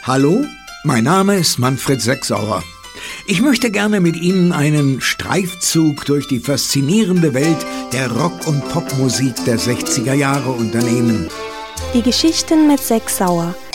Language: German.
Hallo, mein Name ist Manfred Sechsauer. Ich möchte gerne mit Ihnen einen Streifzug durch die faszinierende Welt der Rock- und Popmusik der 60er Jahre unternehmen. Die Geschichten mit Sechsauer.